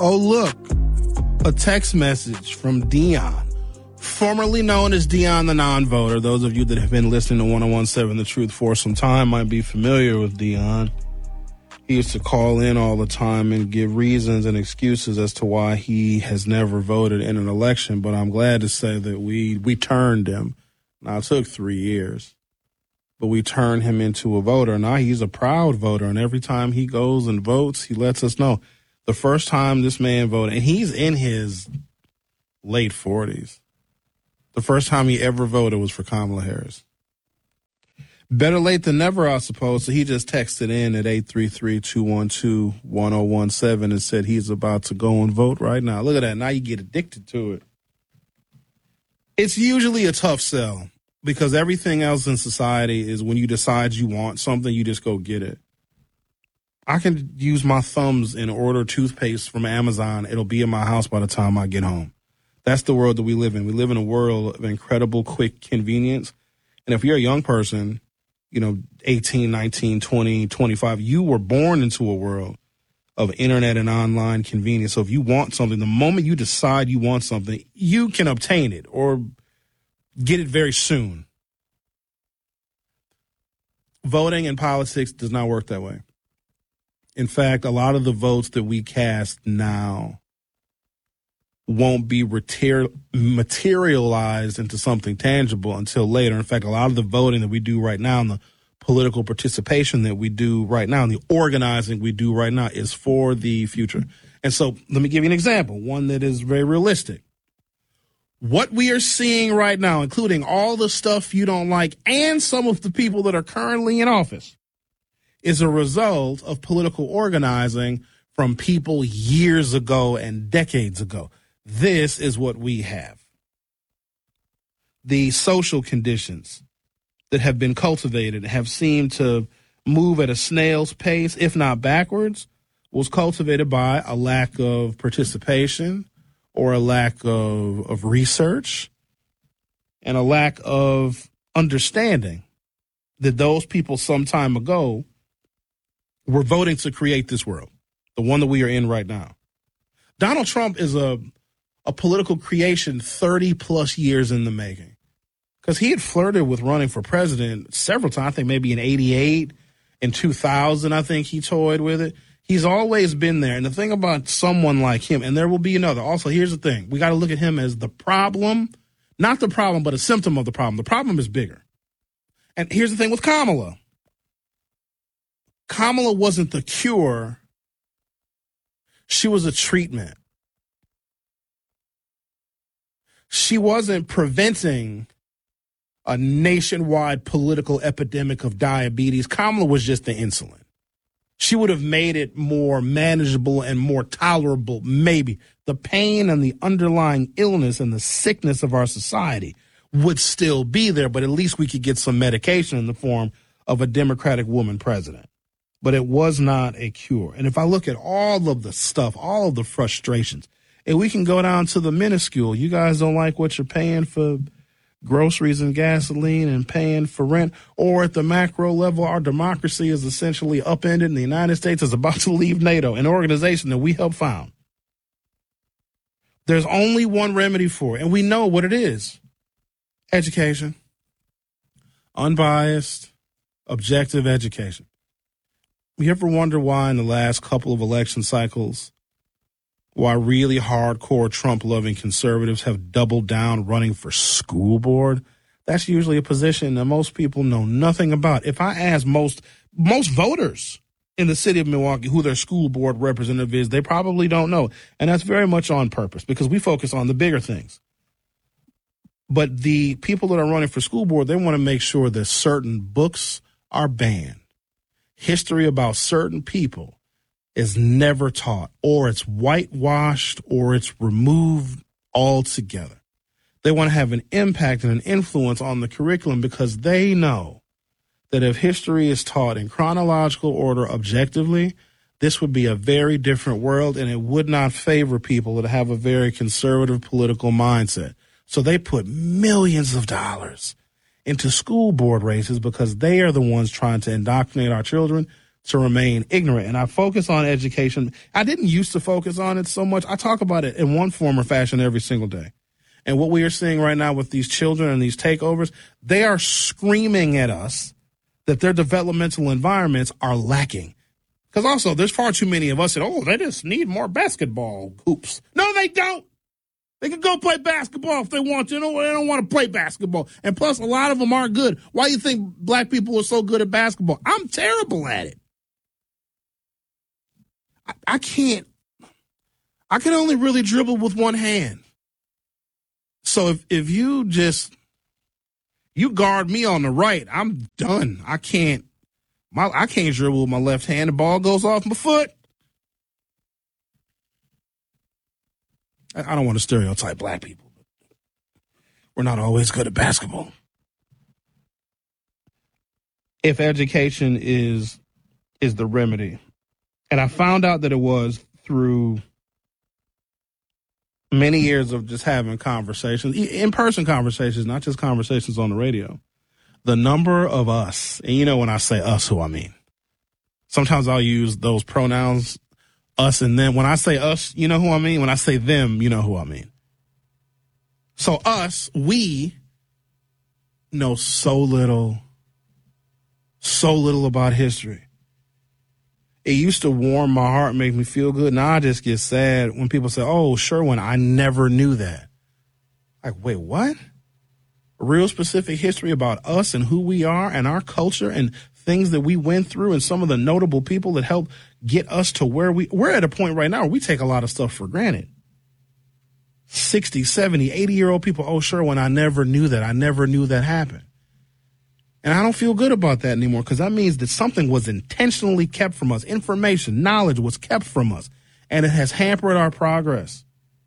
Oh, look, a text message from Dion, formerly known as Dion the non-voter. Those of you that have been listening to 1017 The Truth for some time might be familiar with Dion. He used to call in all the time and give reasons and excuses as to why he has never voted in an election, but I'm glad to say that we turned him. Now, it took 3 years, but we turned him into a voter. Now he's a proud voter, and every time he goes and votes, he lets us know. The first time this man voted, and he's in his late 40s, the first time he ever voted was for Kamala Harris. Better late than never, I suppose. So he just texted in at 833-212-1017 and said he's about to go and vote right now. Look at that. Now you get addicted to it. It's usually a tough sell because everything else in society is when you decide you want something, you just go get it. I can use my thumbs and order toothpaste from Amazon. It'll be in my house by the time I get home. That's the world that we live in. We live in a world of incredible, quick convenience. And if you're a young person, 18, 19, 20, 25, you were born into a world of internet and online convenience. So if you want something, the moment you decide you want something, you can obtain it or get it very soon. Voting in politics does not work that way. In fact, a lot of the votes that we cast now won't be materialized into something tangible until later. In fact, a lot of the voting that we do right now and the political participation that we do right now and the organizing we do right now is for the future. And so let me give you an example, one that is very realistic. What we are seeing right now, including all the stuff you don't like and some of the people that are currently in office, is a result of political organizing from people years ago and decades ago. This is what we have. The social conditions that have been cultivated have seemed to move at a snail's pace, if not backwards, was cultivated by a lack of participation or a lack of research and a lack of understanding that those people some time ago were voting to create this world, the one that we are in right now. Donald Trump is a political creation 30 plus years in the making, because he had flirted with running for president several times. I think maybe in 88, in 2000, I think he toyed with it. He's always been there. And the thing about someone like him, and there will be another. Also, here's the thing. We got to look at him as the problem, not the problem, but a symptom of the problem. The problem is bigger. And here's the thing with Kamala. Kamala wasn't the cure. She was a treatment. She wasn't preventing a nationwide political epidemic of diabetes. Kamala was just the insulin. She would have made it more manageable and more tolerable, maybe. The pain and the underlying illness and the sickness of our society would still be there, but at least we could get some medication in the form of a Democratic woman president. But it was not a cure. And if I look at all of the stuff, all of the frustrations, and we can go down to the minuscule. You guys don't like what you're paying for groceries and gasoline and paying for rent, or at the macro level, our democracy is essentially upended and the United States is about to leave NATO, an organization that we helped found. There's only one remedy for it, and we know what it is. Education. Unbiased, objective education. You ever wonder why in the last couple of election cycles, why really hardcore Trump-loving conservatives have doubled down running for school board? That's usually a position that most people know nothing about. If I ask most voters in the city of Milwaukee who their school board representative is, they probably don't know. And that's very much on purpose because we focus on the bigger things. But the people that are running for school board, they want to make sure that certain books are banned. History about certain people is never taught, or it's whitewashed, or it's removed altogether. They want to have an impact and an influence on the curriculum because they know that if history is taught in chronological order objectively, this would be a very different world, and it would not favor people that have a very conservative political mindset. So they put millions of dollars into school board races because they are the ones trying to indoctrinate our children to remain ignorant. And I focus on education. I didn't used to focus on it so much. I talk about it in one form or fashion every single day. And what we are seeing right now with these children and these takeovers, they are screaming at us that their developmental environments are lacking. Because also, there's far too many of us that, they just need more basketball hoops. No, they don't. They can go play basketball if they want to. No, they don't want to play basketball. And plus, a lot of them aren't good. Why do you think black people are so good at basketball? I'm terrible at it. I can't. I can only really dribble with one hand. So if you guard me on the right, I'm done. I can't dribble with my left hand. The ball goes off my foot. I don't want to stereotype black people. We're not always good at basketball. If education is the remedy, and I found out that it was through many years of just having conversations, in-person conversations, not just conversations on the radio. The number of us, and when I say us, who I mean. Sometimes I'll use those pronouns, us and them. When I say us, you know who I mean? When I say them, you know who I mean. So us, we know so little about history. It used to warm my heart, make me feel good. Now I just get sad when people say, Sherwin, I never knew that. Like, wait, what? Real specific history about us and who we are and our culture and things that we went through and some of the notable people that helped get us to where we're at a point right now where we take a lot of stuff for granted. 60, 70, 80-year-old people, Sherwin, I never knew that. I never knew that happened. And I don't feel good about that anymore because that means that something was intentionally kept from us. Information, knowledge was kept from us, and it has hampered our progress.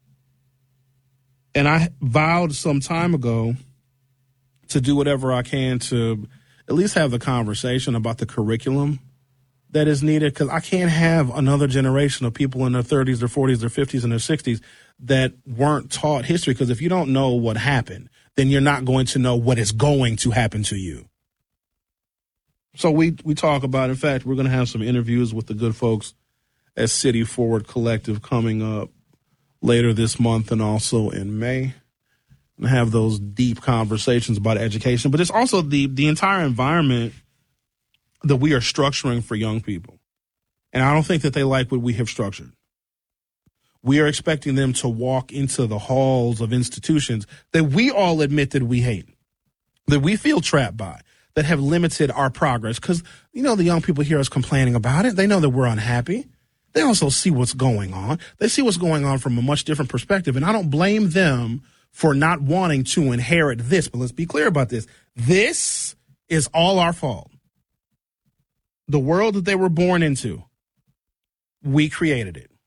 And I vowed some time ago to do whatever I can to at least have the conversation about the curriculum that is needed, because I can't have another generation of people in their 30s, their 40s, their 50s, and their 60s that weren't taught history, because if you don't know what happened, then you're not going to know what is going to happen to you. So we talk about, in fact, we're going to have some interviews with the good folks at City Forward Collective coming up later this month and also in May. And have those deep conversations about education, but it's also the entire environment that we are structuring for young people. And I don't think that they like what we have structured. We are expecting them to walk into the halls of institutions that we all admit that we hate, that we feel trapped by, that have limited our progress. Because, the young people hear us complaining about it. They know that we're unhappy. They also see what's going on. They see what's going on from a much different perspective. And I don't blame them for not wanting to inherit this. But let's be clear about this. This is all our fault. The world that they were born into, we created it.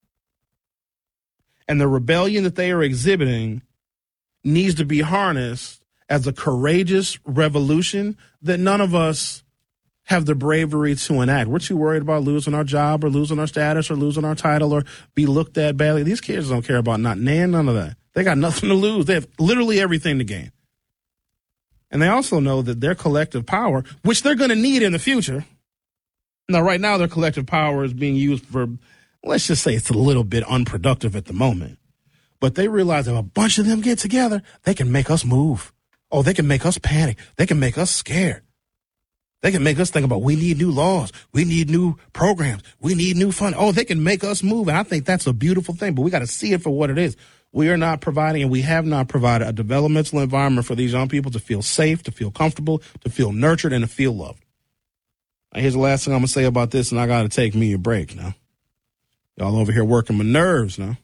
And the rebellion that they are exhibiting needs to be harnessed as a courageous revolution that none of us have the bravery to enact. We're too worried about losing our job or losing our status or losing our title or be looked at badly. These kids don't care about none of that. They got nothing to lose. They have literally everything to gain. And they also know that their collective power, which they're going to need in the future. Now, right now, their collective power is being used for, let's just say it's a little bit unproductive at the moment. But they realize if a bunch of them get together, they can make us move. They can make us panic. They can make us scared. They can make us think about, we need new laws. We need new programs. We need new funding. They can make us move. And I think that's a beautiful thing, but we got to see it for what it is. We are not providing, and we have not provided a developmental environment for these young people to feel safe, to feel comfortable, to feel nurtured, and to feel loved. Now, here's the last thing I'm going to say about this, and I got to take me a break now. Y'all over here working my nerves now.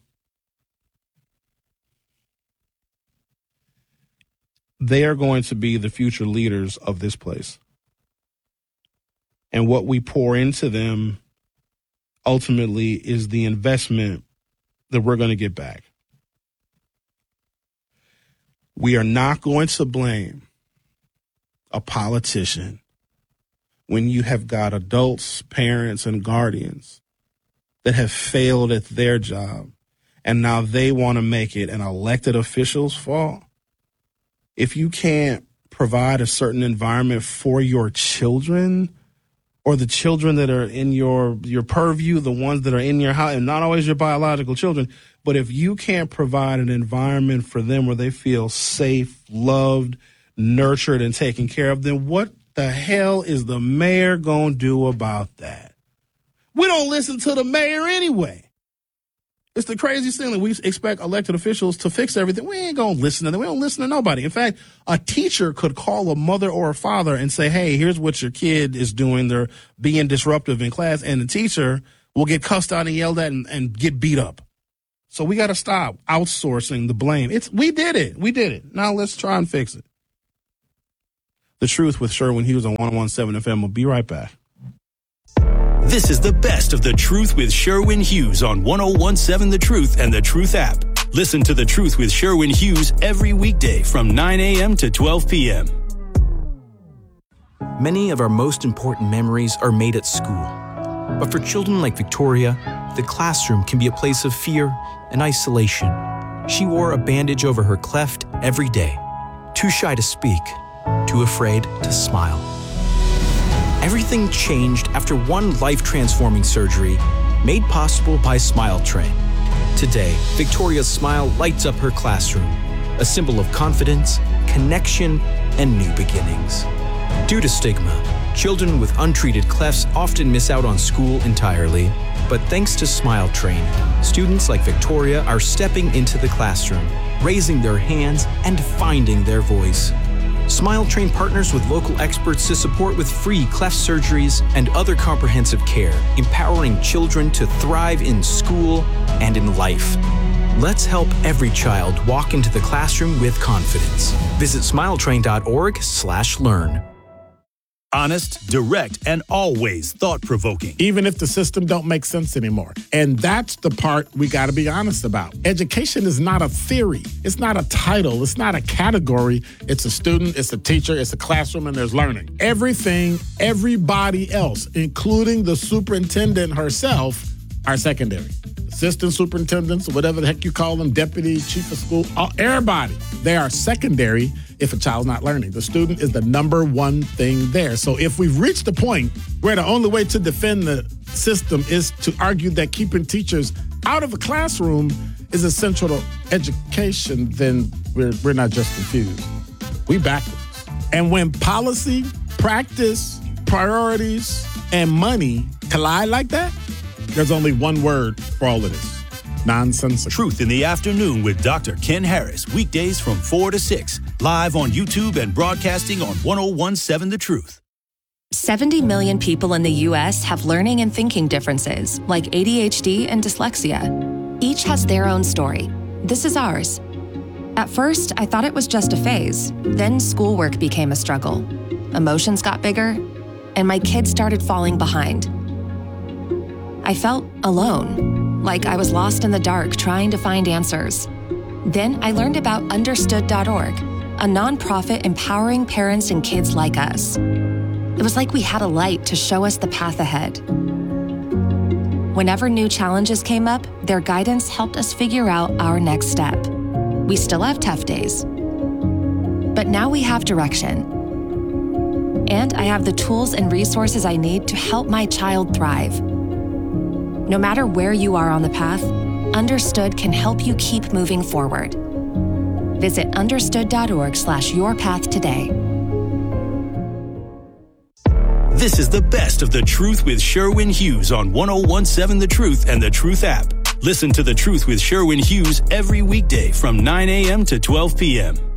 They are going to be the future leaders of this place. And what we pour into them ultimately is the investment that we're going to get back. We are not going to blame a politician when you have got adults, parents, and guardians that have failed at their job, and now they want to make it an elected official's fault. If you can't provide a certain environment for your children, or the children that are in your purview, the ones that are in your house, and not always your biological children, but if you can't provide an environment for them where they feel safe, loved, nurtured, and taken care of, then what the hell is the mayor going to do about that? We don't listen to the mayor anyway. It's the craziest thing that we expect elected officials to fix everything. We ain't going to listen to them. We don't listen to nobody. In fact, a teacher could call a mother or a father and say, hey, here's what your kid is doing. They're being disruptive in class. And the teacher will get cussed out and yelled at and get beat up. So we got to stop outsourcing the blame. We did it. Now let's try and fix it. The Truth with Sherwin Hughes on 101.7 FM. We'll be right back. This is the best of The Truth with Sherwin Hughes on 101.7 The Truth and The Truth app. Listen to The Truth with Sherwin Hughes every weekday from 9 a.m. to 12 p.m. Many of our most important memories are made at school. But for children like Victoria, the classroom can be a place of fear and isolation. She wore a bandage over her cleft every day, too shy to speak, too afraid to smile. Everything changed after one life-transforming surgery made possible by Smile Train. Today, Victoria's smile lights up her classroom, a symbol of confidence, connection, and new beginnings. Due to stigma, children with untreated clefts often miss out on school entirely. But thanks to Smile Train, students like Victoria are stepping into the classroom, raising their hands, and finding their voice. Smile Train partners with local experts to support with free cleft surgeries and other comprehensive care, empowering children to thrive in school and in life. Let's help every child walk into the classroom with confidence. Visit smiletrain.org/learn. Honest, direct, and always thought-provoking. Even if the system don't make sense anymore. And that's the part we got to be honest about. Education is not a theory. It's not a title. It's not a category. It's a student, it's a teacher, it's a classroom, and there's learning. Everything, everybody else, including the superintendent herself, are secondary. Assistant superintendents, or whatever the heck you call them, deputy, chief of school, everybody, they are secondary if a child's not learning. The student is the number one thing there. So if we've reached the point where the only way to defend the system is to argue that keeping teachers out of a classroom is essential to education, then we're not just confused. We backwards. And when policy, practice, priorities, and money collide like that, there's only one word for all of this. Nonsensical. Truth in the Afternoon with Dr. Ken Harris. Weekdays from 4 to 6. Live on YouTube and broadcasting on 101.7 The Truth. 70 million people in the U.S. have learning and thinking differences, like ADHD and dyslexia. Each has their own story. This is ours. At first, I thought it was just a phase. Then schoolwork became a struggle. Emotions got bigger, and my kids started falling behind. I felt alone, like I was lost in the dark trying to find answers. Then I learned about Understood.org, a nonprofit empowering parents and kids like us. It was like we had a light to show us the path ahead. Whenever new challenges came up, their guidance helped us figure out our next step. We still have tough days, but now we have direction. And I have the tools and resources I need to help my child thrive. No matter where you are on the path, Understood can help you keep moving forward. Visit understood.org/yourpath today. This is the best of The Truth with Sherwin Hughes on 101.7 The Truth and The Truth app. Listen to The Truth with Sherwin Hughes every weekday from 9 a.m. to 12 p.m.